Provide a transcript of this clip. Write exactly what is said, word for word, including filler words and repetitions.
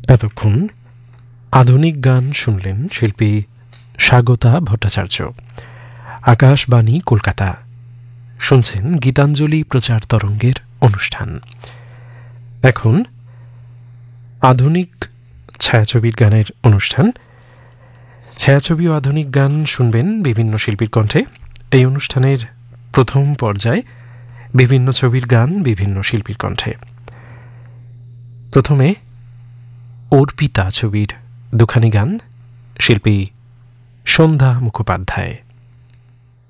এতক্ষণ আধুনিক গান শুনলেন শিল্পী স্বাগতা ভট্টাচার্য। আকাশবাণী কলকাতা, শুনছেন গীতাঞ্জলি প্রচার তরঙ্গের অনুষ্ঠান। এখন আধুনিক ছায়াছবির গানের অনুষ্ঠান। ছায়াছবি ও আধুনিক গান শুনবেন বিভিন্ন শিল্পীর কণ্ঠে। এই অনুষ্ঠানের প্রথম পর্যায়ে বিভিন্ন ছবির গান বিভিন্ন শিল্পীর কণ্ঠে। প্রথমে অর্পিতা ছবির দুখানি গান, শিল্পী সন্ধ্যা মুখোপাধ্যায়।